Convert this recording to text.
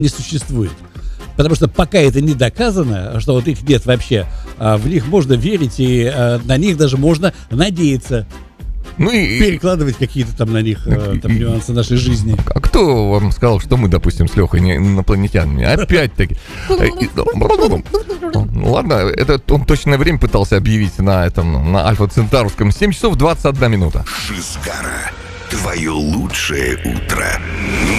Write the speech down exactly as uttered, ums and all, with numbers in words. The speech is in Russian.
не существует. Потому что пока это не доказано, что вот их нет вообще, в них можно верить, и на них даже можно надеяться. Ну и перекладывать какие-то там на них там, нюансы нашей жизни. А кто вам сказал, что мы, допустим, с Лехой не инопланетянами? Опять-таки. Ладно, это он точное время пытался объявить на этом, на Альфа Центаврском. семь часов двадцать одна минута. Шизгара. Твое лучшее утро.